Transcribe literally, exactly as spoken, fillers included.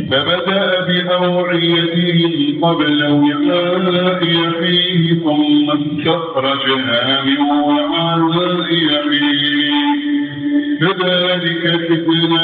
فبدأ بأوعيتهم قبل وعاء أخيه ثم استخرجها من وعاء أخيه كذلك فتنة